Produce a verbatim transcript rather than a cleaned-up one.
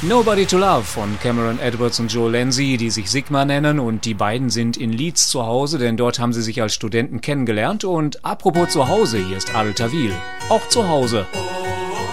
Nobody to Love von Cameron Edwards und Joe Lanzi, die sich Sigma nennen, und die beiden sind in Leeds zu Hause, denn dort haben sie sich als Studenten kennengelernt. Und apropos zu Hause, hier ist Adel Tawil. Auch zu Hause.